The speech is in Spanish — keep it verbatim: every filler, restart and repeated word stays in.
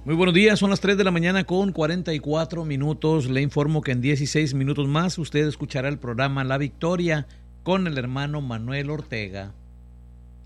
Muy buenos días, son las tres de la mañana con cuarenta y cuatro minutos. Le informo que en dieciséis minutos más usted escuchará el programa La Victoria con el hermano Manuel Ortega.